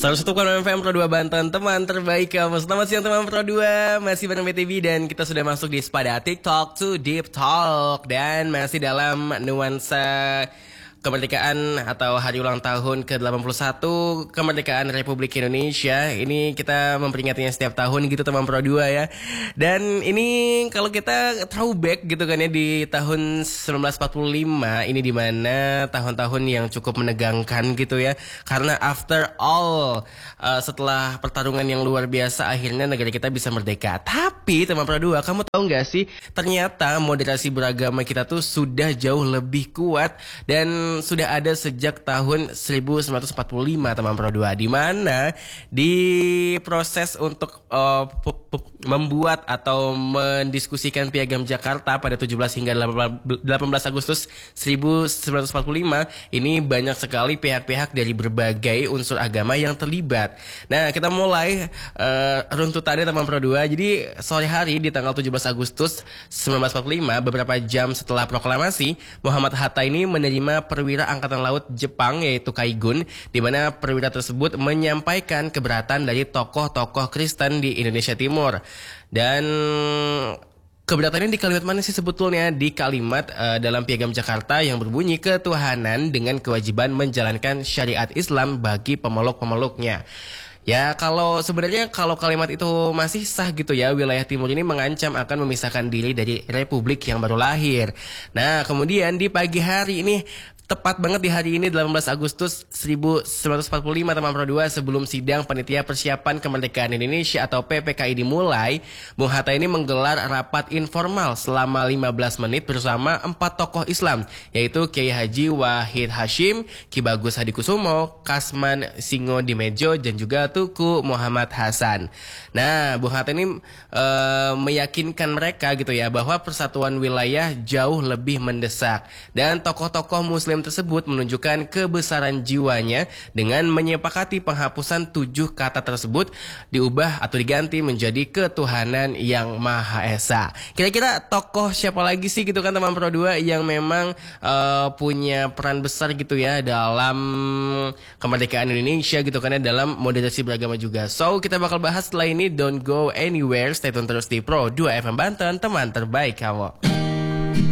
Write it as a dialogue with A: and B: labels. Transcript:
A: 101,6 FM Pro 2 Banten, teman terbaik kamu. Selamat siang teman Pro 2, masih bareng BTV dan kita sudah masuk di Spada TikTok to Deep Talk. Dan masih dalam nuansa kemerdekaan atau hari ulang tahun ke-81 kemerdekaan Republik Indonesia. Ini kita memperingatinya setiap tahun gitu teman Pro 2 ya. Dan ini kalau kita throwback gitu kan ya di tahun 1945, ini dimana tahun-tahun yang cukup menegangkan gitu ya. Karena after all setelah pertarungan yang luar biasa akhirnya negara kita bisa merdeka. Tapi teman Pro 2, kamu tahu gak sih ternyata moderasi beragama kita tuh sudah jauh lebih kuat dan sudah ada sejak tahun 1945 teman Pro 2, di mana di proses untuk membuat atau mendiskusikan Piagam Jakarta pada 17 hingga 18 Agustus 1945 ini banyak sekali pihak-pihak dari berbagai unsur agama yang terlibat. Nah, kita mulai runtutannya teman Pro 2. Jadi sore hari di tanggal 17 Agustus 1945, beberapa jam setelah proklamasi, Muhammad Hatta ini menerima perwira Angkatan Laut Jepang yaitu Kaigun, di mana perwira tersebut menyampaikan keberatan dari tokoh-tokoh Kristen di Indonesia Timur. Dan keberatannya di kalimat mana sih sebetulnya? Di kalimat dalam Piagam Jakarta yang berbunyi ketuhanan dengan kewajiban menjalankan syariat Islam bagi pemeluk-pemeluknya. Ya sebenarnya kalau kalimat itu masih sah gitu ya, wilayah timur ini mengancam akan memisahkan diri dari republik yang baru lahir. Nah kemudian di pagi hari ini, tepat banget di hari ini 18 Agustus 1945 teman Pro 2, sebelum sidang panitia persiapan kemerdekaan Indonesia atau PPKI dimulai, Bung Hatta ini menggelar rapat informal selama 15 menit bersama 4 tokoh Islam, yaitu Kiai Haji Wahid Hashim, Ki Bagus Hadikusumo, Kasman Singodimedjo, dan juga Tuku Muhammad Hasan. Nah, Bung Hatta ini meyakinkan mereka gitu ya bahwa persatuan wilayah jauh lebih mendesak, dan tokoh-tokoh Muslim tersebut menunjukkan kebesaran jiwanya dengan menyepakati penghapusan 7 kata tersebut diubah atau diganti menjadi ketuhanan yang Maha Esa. Kira-kira tokoh siapa lagi sih gitu kan teman Pro 2 yang memang punya peran besar gitu ya dalam kemerdekaan Indonesia gitu kan ya, dalam moderasi beragama juga. So kita bakal bahas setelah ini. Don't go anywhere, stay tune terus di Pro 2 FM Banten, teman terbaik kamu.